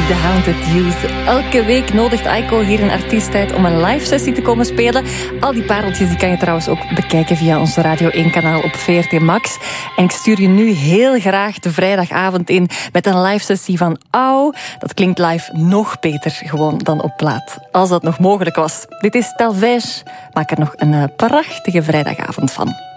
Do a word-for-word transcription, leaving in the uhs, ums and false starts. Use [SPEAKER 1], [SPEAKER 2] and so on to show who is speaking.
[SPEAKER 1] The Haunted Youth. Elke week nodigt Aiko hier een artiest uit om een live sessie te komen spelen. Al die pareltjes die kan je trouwens ook bekijken via ons Radio één kanaal op V R T Max. En ik stuur je nu heel graag de vrijdagavond in met een live sessie van Au. Dat klinkt live nog beter gewoon dan op plaat. Als dat nog mogelijk was. Dit is Talvez. Maak er nog een prachtige vrijdagavond van.